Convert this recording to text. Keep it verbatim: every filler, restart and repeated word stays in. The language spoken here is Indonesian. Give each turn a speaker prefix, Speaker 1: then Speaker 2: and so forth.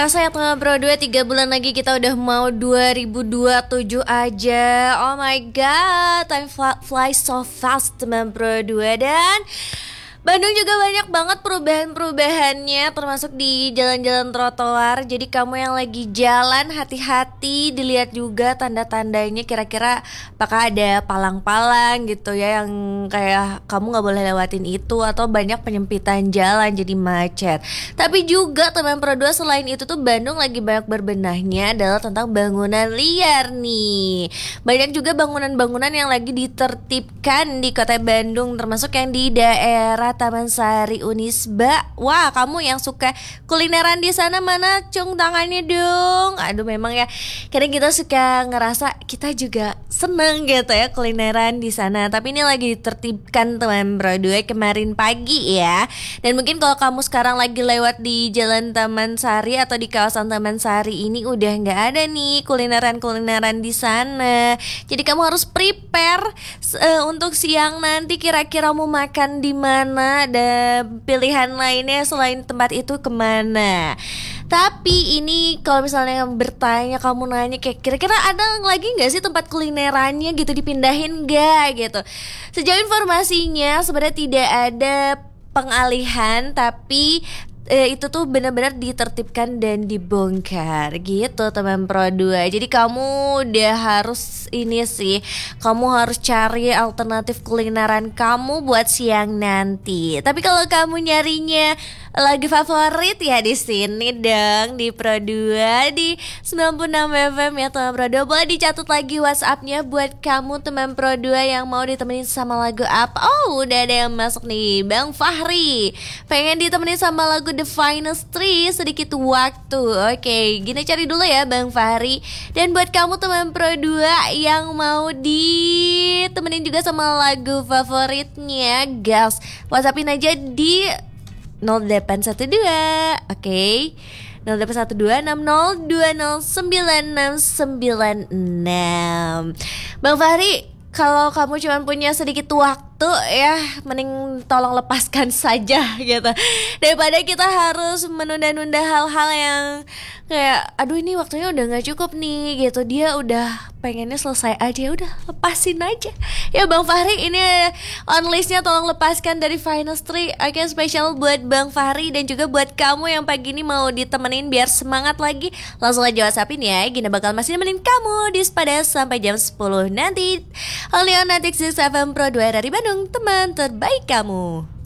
Speaker 1: Saya tengah bro dua, tiga bulan lagi kita udah mau dua ribu dua puluh tujuh aja. Oh my god, time fly, fly so fast teman bro dua. Dan Bandung juga banyak banget perubahan-perubahannya, termasuk di jalan-jalan trotoar. Jadi kamu yang lagi jalan hati-hati, dilihat juga tanda-tandanya, kira-kira apakah ada palang-palang gitu ya, yang kayak kamu gak boleh lewatin itu, atau banyak penyempitan jalan jadi macet. Tapi juga teman Pro dua, selain itu tuh Bandung lagi banyak berbenahnya adalah tentang bangunan liar nih. Banyak juga bangunan-bangunan yang lagi ditertibkan di kota Bandung, termasuk yang di daerah Taman Sari Unisba. Wah, kamu yang suka kulineran di sana mana cung tangannya dong. Aduh, memang ya, kadang kita suka ngerasa kita juga seneng gitu ya kulineran di sana. Tapi ini lagi ditertibkan teman Bro dua kemarin pagi ya. Dan mungkin kalau kamu sekarang lagi lewat di Jalan Taman Sari atau di kawasan Taman Sari ini udah nggak ada nih kulineran-kulineran di sana. Jadi kamu harus prepare uh, untuk siang nanti, kira-kira mau makan di mana. Ada pilihan lainnya selain tempat itu kemana. Tapi ini kalau misalnya bertanya, kamu nanya kayak kira-kira ada lagi gak sih tempat kulinerannya gitu, dipindahin gak gitu. Sejauh informasinya sebenarnya tidak ada pengalihan, tapi Eh, itu tuh benar-benar ditertibkan dan dibongkar gitu teman Pro dua. Jadi kamu udah harus ini sih, kamu harus cari alternatif kulineran kamu buat siang nanti. Tapi kalau kamu nyarinya lagi favorit ya di sini dong, di Pro dua di sembilan puluh enam F M ya teman Pro dua. Boleh dicatat lagi WhatsAppnya buat kamu teman Pro dua yang mau ditemenin sama lagu apa. Oh, udah ada yang masuk nih, Bang Fahri pengen ditemenin sama lagu The Finest Three, sedikit waktu. Oke, gini cari dulu ya Bang Fahri. Dan buat kamu teman Pro dua yang mau ditemenin juga sama lagu favoritnya, gas WhatsAppin aja di nol delapan satu dua. Oke, nol delapan satu dua enam nol dua nol sembilan enam sembilan enam. Bang Fahri, kalau kamu cuma punya sedikit waktu ya, mending tolong lepaskan saja gitu, daripada kita harus menunda-nunda hal-hal yang kayak aduh ini waktunya udah gak cukup nih gitu. Dia udah pengennya selesai aja, udah lepasin aja ya Bang Fahri. Ini on listnya tolong lepaskan dari Finest Three. Oke, spesial buat Bang Fahri dan juga buat kamu yang pagi ini mau ditemenin biar semangat lagi. Langsung aja WhatsAppin ya, Gina bakal masih nemenin kamu di Sepada sampai jam sepuluh nanti. Only on Natix F M Pro dua dari Bandung, teman terbaik kamu.